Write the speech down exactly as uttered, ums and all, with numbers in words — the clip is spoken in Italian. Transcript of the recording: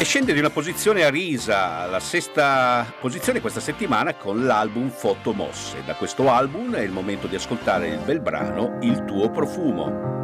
E scende di una posizione a risa, alla sesta posizione questa settimana con l'album Fotomosse. Da questo album è il momento di ascoltare il bel brano Il tuo profumo.